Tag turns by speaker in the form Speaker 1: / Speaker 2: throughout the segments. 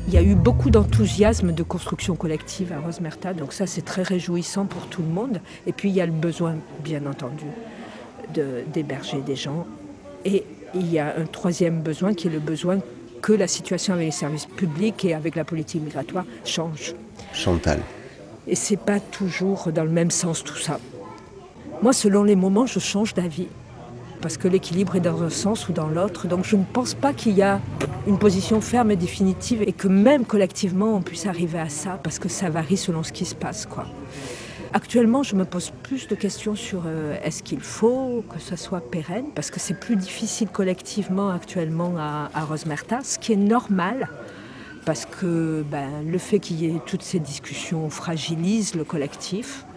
Speaker 1: Il y a eu beaucoup d'enthousiasme de construction collective à Rosmerta, donc ça c'est très réjouissant pour tout le monde. Et puis il y a le besoin, bien entendu, d'héberger des gens. Et il y a un troisième besoin qui est le besoin que la situation avec les services publics et avec la politique migratoire change.
Speaker 2: Chantal.
Speaker 1: Et c'est pas toujours dans le même sens tout ça. Moi, selon les moments, je change d'avis. Parce que l'équilibre est dans un sens ou dans l'autre. Donc je ne pense pas qu'il y a une position ferme et définitive et que même collectivement on puisse arriver à ça parce que ça varie selon ce qui se passe, quoi. Actuellement, je me pose plus de questions sur est-ce qu'il faut que ça soit pérenne parce que c'est plus difficile collectivement actuellement à Rosmerta, ce qui est normal parce que le fait qu'il y ait toutes ces discussions fragilise le collectif.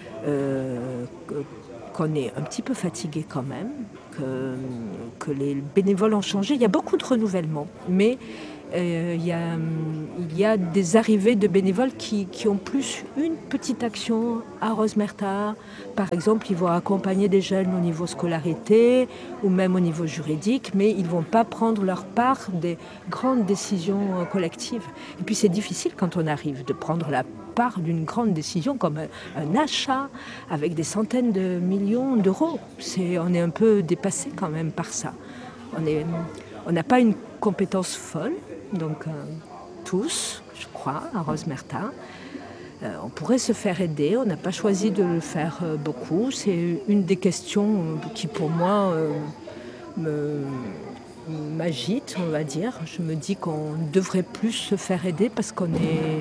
Speaker 1: Qu'on est un petit peu fatigué quand même, que les bénévoles ont changé. Il y a beaucoup de renouvellement, mais il y a des arrivées de bénévoles qui ont plus une petite action à Rosmerta. Par exemple, ils vont accompagner des jeunes au niveau scolarité ou même au niveau juridique, mais ils ne vont pas prendre leur part des grandes décisions collectives. Et puis c'est difficile quand on arrive de prendre la part d'une grande décision comme un achat avec des centaines de millions d'euros. On est un peu dépassé quand même par ça. On n'a pas une compétence folle, donc tous, je crois, à Rosmerta. On pourrait se faire aider, on n'a pas choisi de le faire beaucoup. C'est une des questions qui pour moi m'agite, on va dire. Je me dis qu'on devrait plus se faire aider parce qu'on est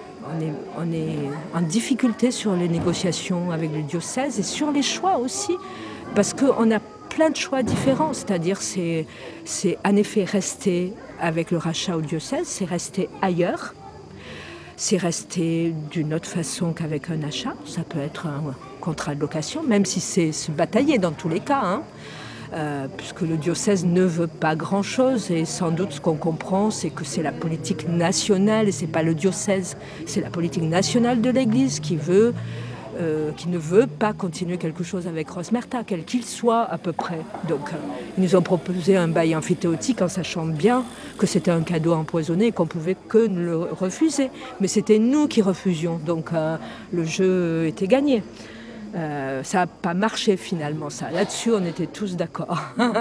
Speaker 1: en difficulté sur les négociations avec le diocèse et sur les choix aussi, parce qu'on a plein de choix différents. C'est-à-dire, c'est en effet rester avec le rachat au diocèse, c'est rester ailleurs, c'est rester d'une autre façon qu'avec un achat. Ça peut être un contrat de location, même si c'est se batailler dans tous les cas, hein. Puisque le diocèse ne veut pas grand-chose et sans doute ce qu'on comprend c'est que c'est la politique nationale et c'est pas le diocèse, c'est la politique nationale de l'Église qui ne veut pas continuer quelque chose avec Rosmerta, quel qu'il soit à peu près. Donc ils nous ont proposé un bail emphytéotique en sachant bien que c'était un cadeau empoisonné et qu'on pouvait que le refuser. Mais c'était nous qui refusions, donc le jeu était gagné. Ça n'a pas marché finalement, ça. Là-dessus, on était tous d'accord.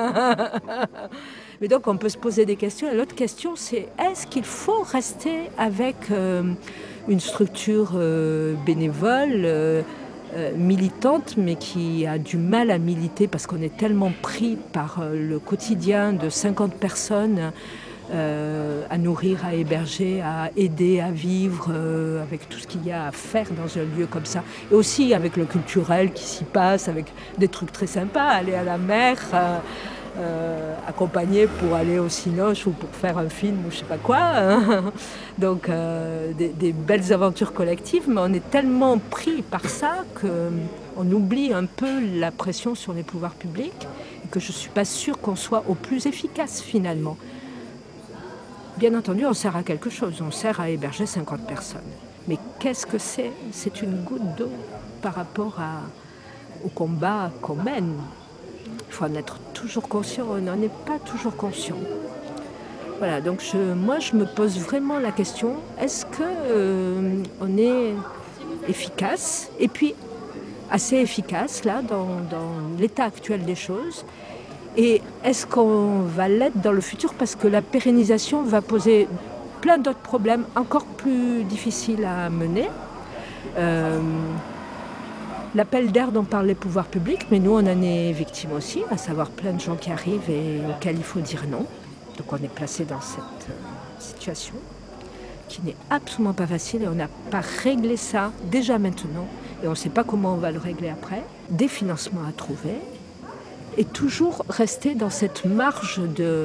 Speaker 1: Mais donc, on peut se poser des questions. Et l'autre question, c'est est-ce qu'il faut rester avec une structure bénévole, militante, mais qui a du mal à militer parce qu'on est tellement pris par le quotidien de 50 personnes à nourrir, à héberger, à aider, à vivre, avec tout ce qu'il y a à faire dans un lieu comme ça. Et aussi avec le culturel qui s'y passe, avec des trucs très sympas, aller à la mer, accompagner pour aller au Cinoche ou pour faire un film ou je sais pas quoi. Hein. Donc des belles aventures collectives, mais on est tellement pris par ça qu'on oublie un peu la pression sur les pouvoirs publics et que je ne suis pas sûre qu'on soit au plus efficace finalement. Bien entendu, on sert à quelque chose, on sert à héberger 50 personnes. Mais qu'est-ce que c'est ? C'est une goutte d'eau par rapport au combat qu'on mène. Il faut en être toujours conscient, on n'en est pas toujours conscient. Voilà, donc moi je me pose vraiment la question, est-ce qu'on est efficace ? Et puis assez efficace là dans l'état actuel des choses. Et est-ce qu'on va l'être dans le futur ? Parce que la pérennisation va poser plein d'autres problèmes encore plus difficiles à mener. L'appel d'air dont parlent les pouvoirs publics, mais nous on en est victimes aussi, à savoir plein de gens qui arrivent et auxquels il faut dire non. Donc on est placé dans cette situation qui n'est absolument pas facile et on n'a pas réglé ça déjà maintenant et on ne sait pas comment on va le régler après. Des financements à trouver. Et toujours rester dans cette marge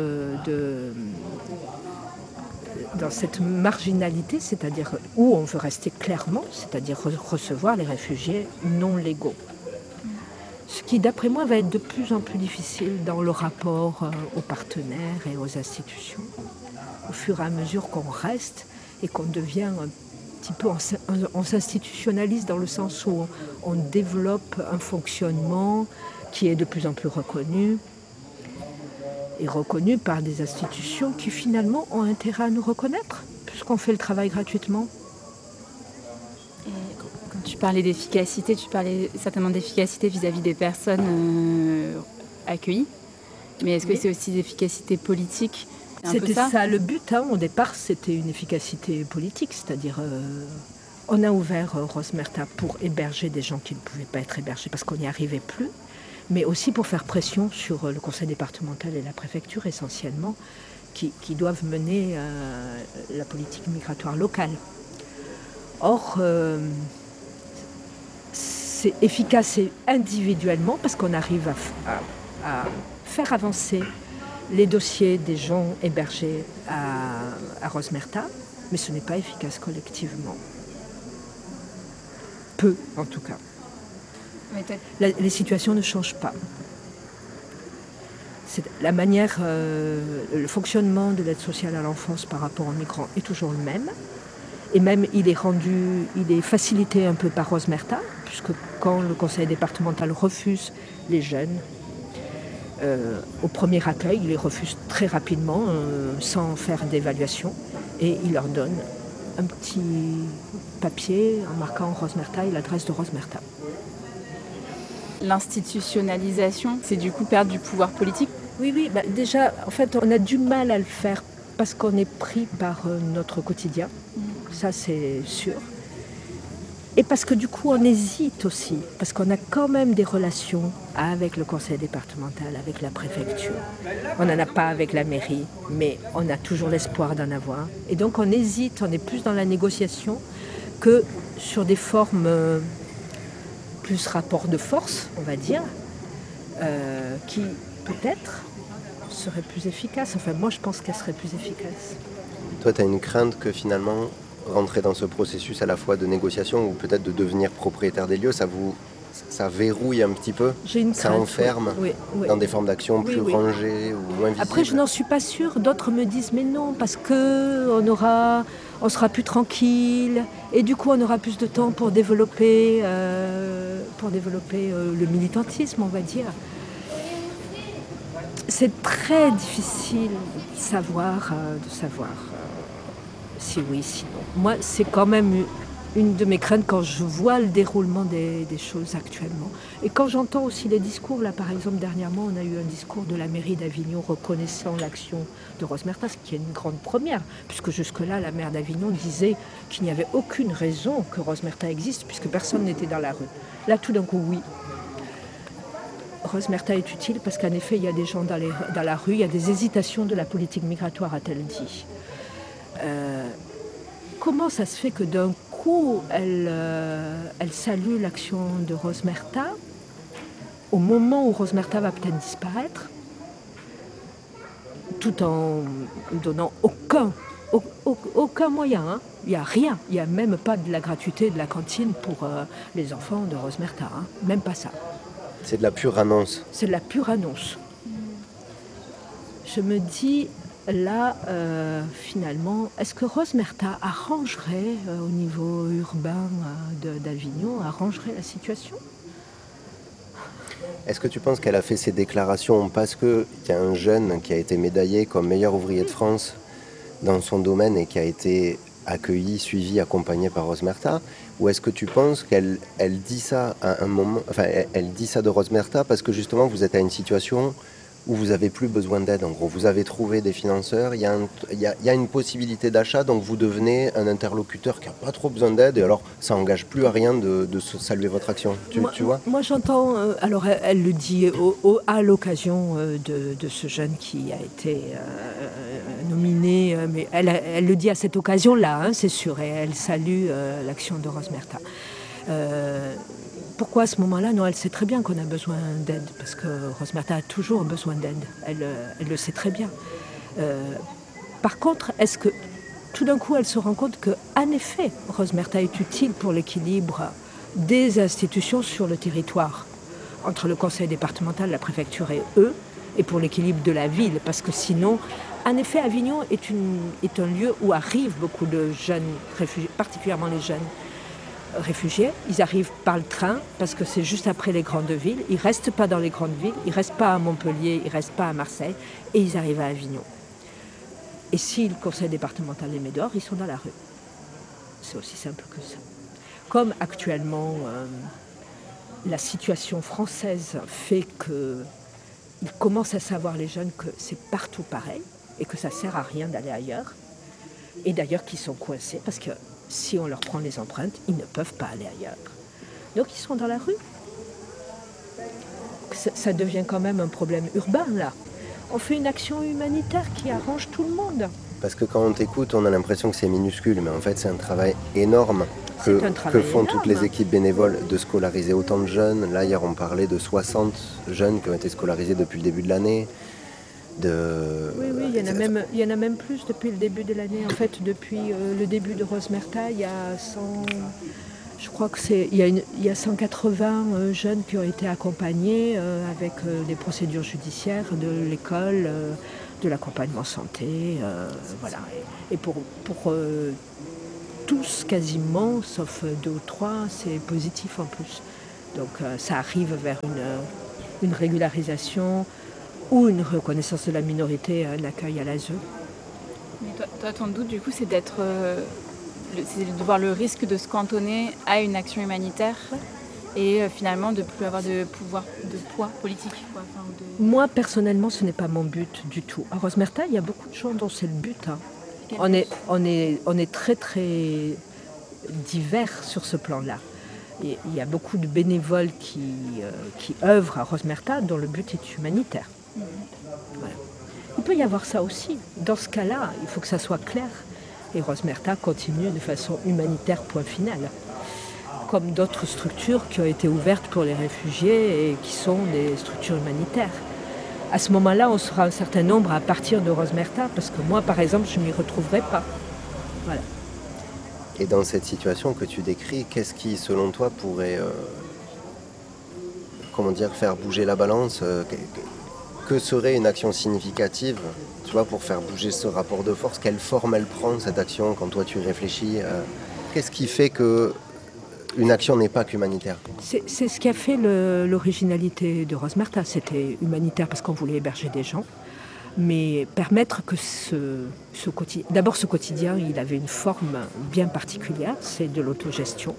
Speaker 1: dans cette marginalité, c'est-à-dire où on veut rester clairement, c'est-à-dire recevoir les réfugiés non légaux. Ce qui, d'après moi, va être de plus en plus difficile dans le rapport aux partenaires et aux institutions, au fur et à mesure qu'on reste et qu'on devient un petit peu, on s'institutionnalise dans le sens où on développe un fonctionnement qui est de plus en plus reconnu, et reconnu par des institutions qui finalement ont intérêt à nous reconnaître, puisqu'on fait le travail gratuitement.
Speaker 2: Et quand tu parlais d'efficacité, tu parlais certainement d'efficacité vis-à-vis des personnes accueillies. Mais est-ce que c'est aussi d'efficacité politique?
Speaker 1: C'était ça le but. Au départ, c'était une efficacité politique, c'est-à-dire on a ouvert Rosmerta pour héberger des gens qui ne pouvaient pas être hébergés parce qu'on n'y arrivait plus, mais aussi pour faire pression sur le conseil départemental et la préfecture essentiellement, qui doivent mener la politique migratoire locale. Or, c'est efficace individuellement parce qu'on arrive à faire avancer les dossiers des gens hébergés à Rosmerta, mais ce n'est pas efficace collectivement. Peu, en tout cas. Les situations ne changent pas. La manière, le fonctionnement de l'aide sociale à l'enfance par rapport aux migrants est toujours le même. Et même, il est facilité un peu par Rosmerta, puisque quand le conseil départemental refuse les jeunes, au premier accueil, il les refuse très rapidement, sans faire d'évaluation, et il leur donne un petit papier en marquant Rosmerta et l'adresse de Rosmerta.
Speaker 2: L'institutionnalisation, c'est du coup perdre du pouvoir politique?
Speaker 1: Oui, déjà, en fait, on a du mal à le faire parce qu'on est pris par notre quotidien, ça c'est sûr. Et parce que du coup, on hésite aussi, parce qu'on a quand même des relations avec le conseil départemental, avec la préfecture. On n'en a pas avec la mairie, mais on a toujours l'espoir d'en avoir. Et donc on hésite, on est plus dans la négociation que sur des formes plus rapport de force, on va dire, qui peut-être seraient plus efficaces. Enfin, moi, je pense qu'elles seraient plus efficaces.
Speaker 3: Toi, tu as une crainte que finalement, rentrer dans ce processus à la fois de négociation ou peut-être de devenir propriétaire des lieux, ça verrouille un petit peu, ça enferme dans des formes d'action plus rangées ou moins visibles.
Speaker 1: Après, je n'en suis pas sûre. D'autres me disent, mais non, parce qu'on sera plus tranquille et du coup, on aura plus de temps pour développer le militantisme, on va dire. C'est très difficile de savoir si oui, si non. Moi, c'est quand même une de mes craintes quand je vois le déroulement des choses actuellement. Et quand j'entends aussi les discours, là par exemple dernièrement, on a eu un discours de la mairie d'Avignon reconnaissant l'action de Rosmerta, ce qui est une grande première, puisque jusque-là, la maire d'Avignon disait qu'il n'y avait aucune raison que Rosmerta existe, puisque personne n'était dans la rue. Là, tout d'un coup, oui. Rosmerta est utile parce qu'en effet, il y a des gens dans la rue, il y a des hésitations de la politique migratoire, a-t-elle dit. Comment ça se fait que d'un coup, elle salue l'action de Rosmerta au moment où Rosmerta va peut-être disparaître, tout en donnant aucun moyen. Il n'y a rien. Il n'y a même pas de la gratuité de la cantine pour les enfants de Rosmerta. Même pas ça.
Speaker 3: C'est de la pure annonce.
Speaker 1: C'est de la pure annonce. Je me dis, là, finalement, est-ce que Rosmerta arrangerait, au niveau urbain d'Avignon, arrangerait la situation ?
Speaker 3: Est-ce que tu penses qu'elle a fait ces déclarations parce qu'il y a un jeune qui a été médaillé comme meilleur ouvrier de France dans son domaine et qui a été accueilli, suivi, accompagné par Rosmerta ? Ou est-ce que tu penses qu'elle dit ça à un moment, enfin, elle dit ça de Rosmerta parce que justement vous êtes à une situation où vous n'avez plus besoin d'aide, en gros. Vous avez trouvé des financeurs, il y a une possibilité d'achat, donc vous devenez un interlocuteur qui n'a pas trop besoin d'aide, et alors ça n'engage plus à rien de saluer votre action. Tu vois ?
Speaker 1: Moi j'entends, alors elle le dit à l'occasion de ce jeune qui a été nominé, mais elle le dit à cette occasion-là, c'est sûr, et elle salue l'action de Rosmerta. Pourquoi à ce moment-là ? Non, elle sait très bien qu'on a besoin d'aide, parce que Rosmerta a toujours besoin d'aide. Elle le sait très bien. Par contre, est-ce que tout d'un coup, elle se rend compte qu'en effet, Rosmerta est utile pour l'équilibre des institutions sur le territoire, entre le conseil départemental, la préfecture et eux, et pour l'équilibre de la ville, parce que sinon, en effet, Avignon est un lieu où arrivent beaucoup de jeunes réfugiés, particulièrement les jeunes réfugiés. Ils arrivent par le train parce que c'est juste après les grandes villes. Ils ne restent pas dans les grandes villes, ils ne restent pas à Montpellier, ils ne restent pas à Marseille et ils arrivent à Avignon. Et si le conseil départemental les met dehors, ils sont dans la rue. C'est aussi simple que ça. Comme actuellement, la situation française fait qu'ils commencent à savoir, les jeunes, que c'est partout pareil et que ça ne sert à rien d'aller ailleurs. Et d'ailleurs qu'ils sont coincés parce que si on leur prend les empreintes, ils ne peuvent pas aller ailleurs. Donc ils sont dans la rue. Ça devient quand même un problème urbain là. On fait une action humanitaire qui arrange tout le monde.
Speaker 3: Parce que quand on t'écoute, on a l'impression que c'est minuscule, mais en fait c'est un travail énorme que font toutes les équipes bénévoles de scolariser autant de jeunes. Là hier on parlait de 60 jeunes qui ont été scolarisés depuis le début de l'année.
Speaker 1: Oui, il y en a même plus depuis le début de l'année. En fait, depuis le début de Rosmerta, il y a 100, je crois que il y a 180 jeunes qui ont été accompagnés avec les procédures judiciaires de l'école, de l'accompagnement santé, voilà. Et pour tous quasiment, sauf 2 ou 3, c'est positif en plus. Donc ça arrive vers une régularisation ou une reconnaissance de la minorité, un accueil à l'ASE.
Speaker 2: Mais toi, ton doute, du coup, c'est c'est de voir le risque de se cantonner à une action humanitaire et finalement de ne plus avoir de pouvoir, de poids politique. Quoi.
Speaker 1: Moi, personnellement, ce n'est pas mon but du tout. À Rosmerta, il y a beaucoup de gens dont c'est le but. Hein. On est très, très divers sur ce plan-là. Et il y a beaucoup de bénévoles qui œuvrent à Rosmerta dont le but est humanitaire. Voilà. Il peut y avoir ça aussi. Dans ce cas-là, il faut que ça soit clair. Et Rosmerta continue de façon humanitaire, point final. Comme d'autres structures qui ont été ouvertes pour les réfugiés et qui sont des structures humanitaires. À ce moment-là, on sera un certain nombre à partir de Rosmerta, parce que moi, par exemple, je ne m'y retrouverai pas. Voilà.
Speaker 3: Et dans cette situation que tu décris, qu'est-ce qui, selon toi, pourrait faire bouger la balance que serait une action significative, tu vois, pour faire bouger ce rapport de force? Quelle forme elle prend, cette action, quand toi tu réfléchis Qu'est-ce qui fait qu'une action n'est pas qu'humanitaire? C'est
Speaker 1: ce qui a fait l'originalité de Rosmerta. C'était humanitaire parce qu'on voulait héberger des gens, mais permettre que ce quotidien... D'abord, ce quotidien, il avait une forme bien particulière, c'est de l'autogestion.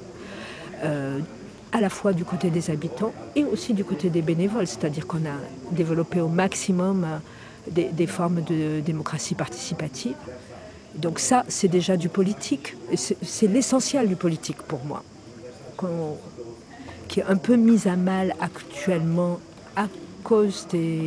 Speaker 1: À la fois du côté des habitants et aussi du côté des bénévoles. C'est-à-dire qu'on a développé au maximum des formes de démocratie participative. Donc ça, c'est déjà du politique. C'est l'essentiel du politique pour moi, qui est un peu mis à mal actuellement à cause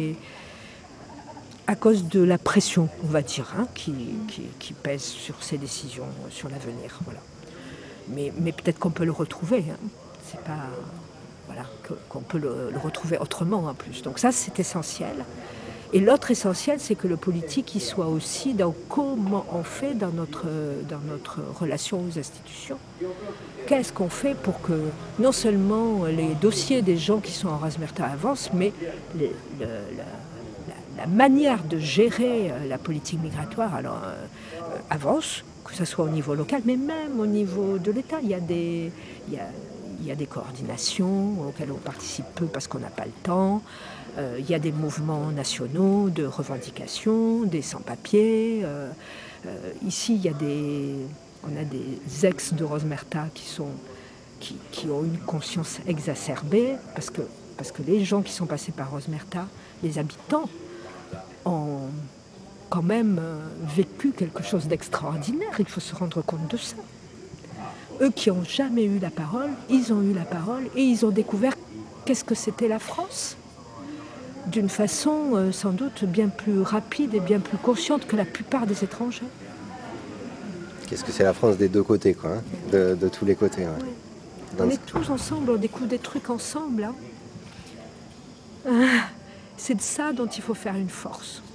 Speaker 1: de la pression, on va dire, hein, qui pèse sur ces décisions, sur l'avenir. Voilà. Mais peut-être qu'on peut le retrouver. Hein. C'est pas, voilà, qu'on peut le retrouver autrement en plus. Donc ça, c'est essentiel. Et l'autre essentiel, c'est que le politique, il soit aussi dans comment on fait dans notre relation aux institutions. Qu'est-ce qu'on fait pour que non seulement les dossiers des gens qui sont en Rosmerta avancent, mais la manière de gérer la politique migratoire avance, que ce soit au niveau local, mais même au niveau de l'État. Il y a des coordinations auxquelles on participe peu parce qu'on n'a pas le temps. Il y a des mouvements nationaux de revendication, des sans-papiers. Ici, on a des ex de Rosmerta qui ont une conscience exacerbée parce que les gens qui sont passés par Rosmerta, les habitants, ont quand même vécu quelque chose d'extraordinaire. Il faut se rendre compte de ça. Eux qui n'ont jamais eu la parole, ils ont eu la parole et ils ont découvert qu'est-ce que c'était la France, d'une façon sans doute bien plus rapide et bien plus consciente que la plupart des étrangers.
Speaker 3: Qu'est-ce que c'est la France des deux côtés, quoi, hein, de tous les côtés. Ouais.
Speaker 1: On est tous ensemble, on découvre des trucs ensemble. Hein. C'est de ça dont il faut faire une force.